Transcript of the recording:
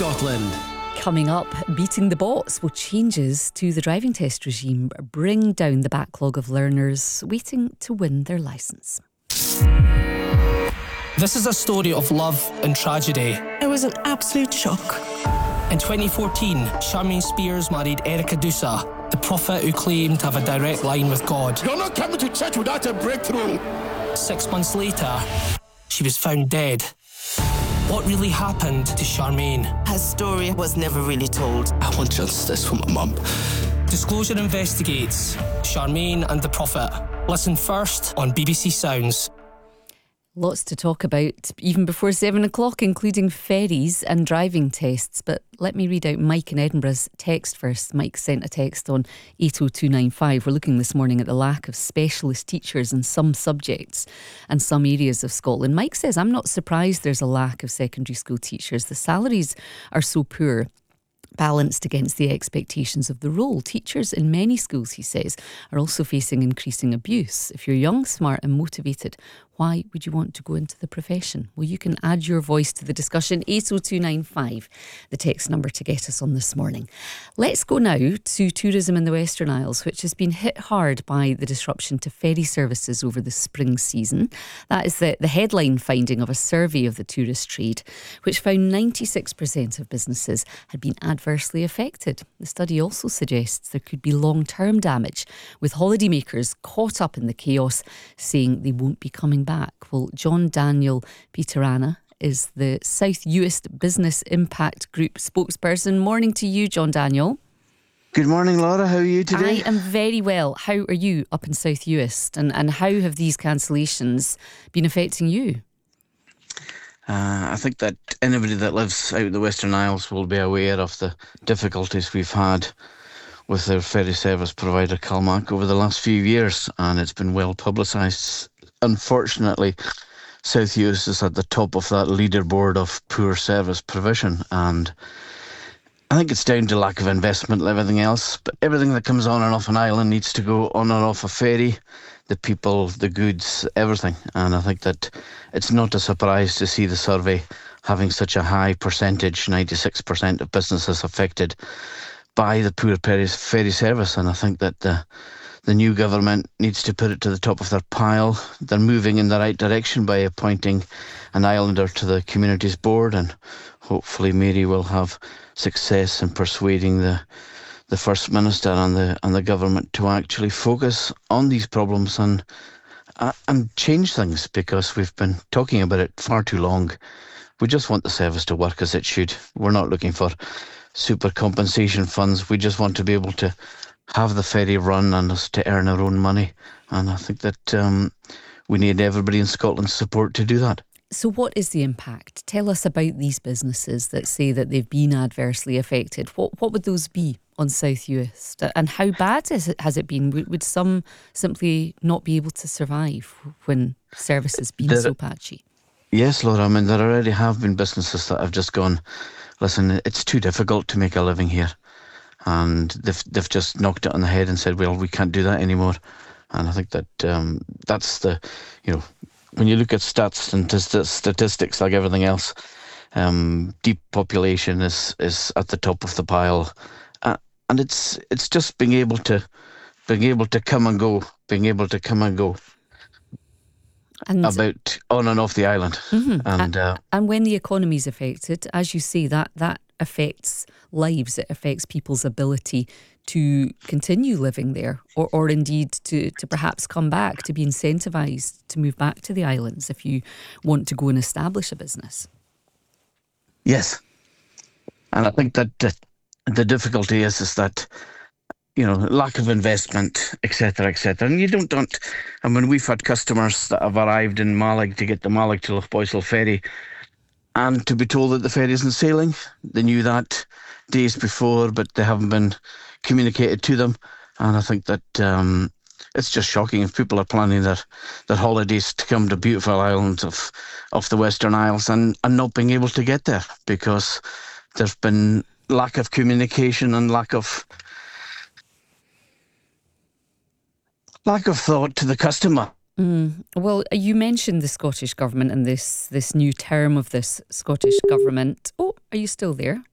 Scotland. Coming up, beating the bots will changes to the driving test regime bring down the backlog of learners waiting to win their licence. This is a story of love and tragedy. It was an absolute shock. In 2014, Charmaine Spears married Erica Dusa, the prophet who claimed to have a direct line with God. You're not coming to church without a breakthrough. 6 months later, she was found dead. What really happened to Charmaine? Her story was never really told. I want justice for my mum. Disclosure investigates Charmaine and the prophet. Listen first on BBC Sounds. Lots to talk about, even before 7 o'clock, including ferries and driving tests. But let me read out Mike in Edinburgh's text first. Mike sent a text on 80295. We're looking this morning at the lack of specialist teachers in some subjects and some areas of Scotland. Mike says, I'm not surprised there's a lack of secondary school teachers. The salaries are so poor, balanced against the expectations of the role. Teachers in many schools, he says, are also facing increasing abuse. If you're young, smart and motivated, why would you want to go into the profession? Well, you can add your voice to the discussion. 80295, the text number to get us on this morning. Let's go now to tourism in the Western Isles, which has been hit hard by the disruption to ferry services over the spring season. That is the headline finding of a survey of the tourist trade, which found 96% of businesses had been adversely affected. The study also suggests there could be long-term damage, with holidaymakers caught up in the chaos, saying they won't be coming back. Well, John Daniel Peterana is the South Uist Business Impact Group spokesperson. Morning to you, John Daniel. Good morning, Laura. How are you today? I am very well. How are you up in South Uist? And how have these cancellations been affecting you? I think that anybody that lives out in the Western Isles will be aware of the difficulties we've had with their ferry service provider Calmac over the last few years, and it's been well publicised. Unfortunately, South Uist is at the top of that leaderboard of poor service provision, and I think it's down to lack of investment and everything else. But everything that comes on and off an island needs to go on and off a ferry. The people, the goods, everything. And I think that it's not a surprise to see the survey having such a high percentage, 96% of businesses affected by the poor ferry service. And I think that the new government needs to put it to the top of their pile. They're moving in the right direction by appointing an islander to the communities board, and hopefully Mary will have success in persuading the First Minister and the government to actually focus on these problems and change things, because we've been talking about it far too long. We just want the service to work as it should. We're not looking for super compensation funds. We just want to be able to have the ferry run and us to earn our own money. And I think that we need everybody in Scotland's support to do that. So what is the impact? Tell us about these businesses that say that they've been adversely affected. What would those be on South Uist? And how bad has it been? Would some simply not be able to survive when service has been so patchy? Yes, Laura. I mean, there already have been businesses that have just gone, listen, it's too difficult to make a living here. And they've just knocked it on the head and said, well, we can't do that anymore. And I think that that's the, when you look at stats and statistics like everything else, depopulation is at the top of the pile. And it's just being able to come and go, and about on and off the island. Mm-hmm. And when the economy's affected, as you say, that affects lives, it affects people's ability to continue living there, or indeed to perhaps come back, to be incentivised to move back to the islands if you want to go and establish a business. Yes. And I think that the difficulty is that, lack of investment, etc., etc. And you don't, I mean, we've had customers that have arrived in Mallaig to get the Mallaig to Loughboysel ferry, and to be told that the ferry isn't sailing. They knew that days before, but they haven't been communicated to them. And I think that it's just shocking if people are planning their holidays to come to beautiful islands of the Western Isles and not being able to get there because there's been lack of communication and lack of thought to the customer. Well, you mentioned the Scottish Government and this new term of this Scottish Government. Oh, are you still there?